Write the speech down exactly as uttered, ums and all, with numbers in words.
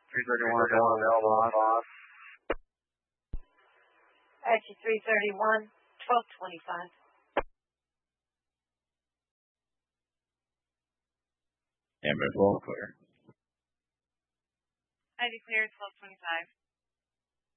three thirty-one available, boss. Apache three thirty-one, twelve twenty-five. Amber, all clear. I declare twelve twenty-five.